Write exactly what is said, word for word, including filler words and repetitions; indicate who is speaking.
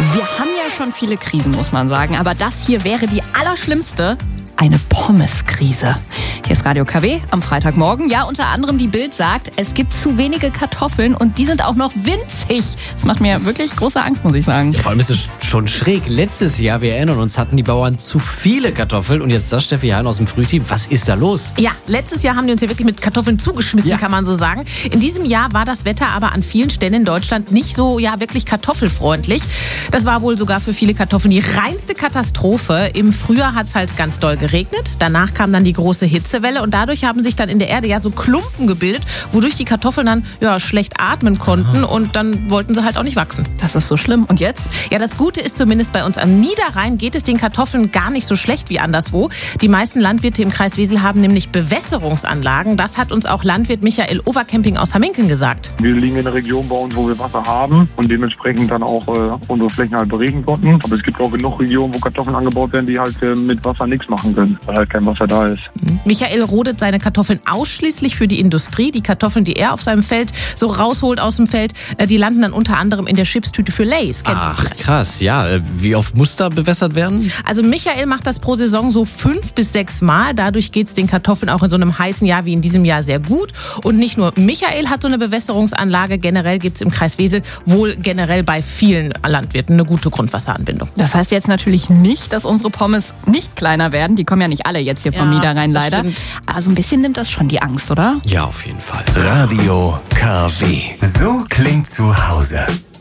Speaker 1: Wir haben ja schon viele Krisen, muss man sagen. Aber das hier wäre die allerschlimmste. Eine Pommeskrise. Hier ist Radio K W am Freitagmorgen. Ja, unter anderem die Bild sagt, es gibt zu wenige Kartoffeln und die sind auch noch winzig. Das macht mir wirklich große Angst, muss ich sagen.
Speaker 2: Vor allem ist es schon schräg. Letztes Jahr, wir erinnern uns, hatten die Bauern zu viele Kartoffeln. Und jetzt das, Steffi Hein aus dem Frühteam. Was ist da los?
Speaker 3: Ja, letztes Jahr haben die uns ja wirklich mit Kartoffeln zugeschmissen, ja. kann man so sagen. In diesem Jahr war das Wetter aber an vielen Stellen in Deutschland nicht so, ja, wirklich kartoffelfreundlich. Das war wohl sogar für viele Kartoffeln die reinste Katastrophe. Im Frühjahr hat es halt ganz doll geregnet. Danach kam dann die große Hitzewelle und dadurch haben sich dann in der Erde ja so Klumpen gebildet, wodurch die Kartoffeln dann ja schlecht atmen konnten und dann wollten sie halt auch nicht wachsen.
Speaker 1: Das ist so schlimm. Und jetzt?
Speaker 3: Ja, das Gute ist zumindest bei uns am Niederrhein geht es den Kartoffeln gar nicht so schlecht wie anderswo. Die meisten Landwirte im Kreis Wesel haben nämlich Bewässerungsanlagen. Das hat uns auch Landwirt Michael Overcamping aus Hamminkeln gesagt.
Speaker 4: Wir liegen in einer Region bei uns, wo wir Wasser haben und dementsprechend dann auch äh, unsere Flächen halt beregnen konnten. Aber es gibt auch genug Regionen, wo Kartoffeln angebaut werden, die halt äh, mit Wasser nichts machen können, weil halt kein Wasser da ist.
Speaker 3: Michael rodet seine Kartoffeln ausschließlich für die Industrie. Die Kartoffeln, die er auf seinem Feld so rausholt aus dem Feld, die landen dann unter anderem in der Chipstüte für Lay's. Kennt
Speaker 2: Ach, krass. Ja, wie oft muss da bewässert werden?
Speaker 3: Also Michael macht das pro Saison so fünf bis sechs Mal. Dadurch geht es den Kartoffeln auch in so einem heißen Jahr wie in diesem Jahr sehr gut. Und nicht nur Michael hat so eine Bewässerungsanlage. Generell gibt es im Kreis Wesel wohl generell bei vielen Landwirten eine gute Grundwasseranbindung.
Speaker 1: Das heißt jetzt natürlich nicht, dass unsere Pommes nicht kleiner werden. Die kommen ja nicht alle jetzt hier vom
Speaker 3: Ja,
Speaker 1: Niederrhein leider.
Speaker 3: stimmt.
Speaker 1: Aber so ein bisschen nimmt das schon die Angst, oder?
Speaker 2: Ja, auf jeden Fall.
Speaker 5: Radio K W. So klingt zu Hause.